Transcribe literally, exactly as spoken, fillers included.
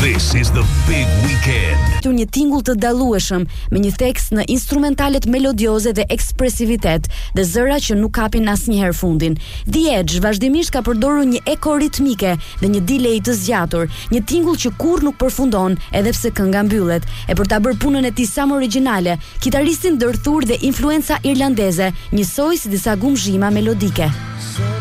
This is the big weekend. Këtu një tingull të dallueshëm me një tekst në instrumentalet melodioze dhe ekspresivitet dhe zëra që nuk kapin asnjëherë fundin. The Edge vazhdimisht ka përdorur një eko ritmike dhe një delay të zgjatur, një tingull që kurrë nuk përfundon edhe pse kënga mbyllet. E për ta bërë punën e tij sa më origjinale, kitaristin ndërthur dhe influenca irlandeze njësoj si disa gumzhima melodike.